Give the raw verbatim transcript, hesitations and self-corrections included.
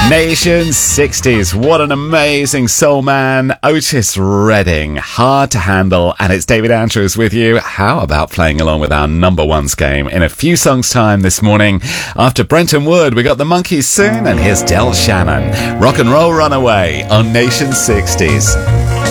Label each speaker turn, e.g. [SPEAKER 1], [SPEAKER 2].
[SPEAKER 1] Nation sixties, what an amazing soul man. Otis Redding, hard to handle, and it's David Andrews with you. How about playing along with our number ones game in a few songs time this morning? After Brenton Wood, we got the Monkees soon, and here's Del Shannon. Rock and Roll Runaway on Nation sixties.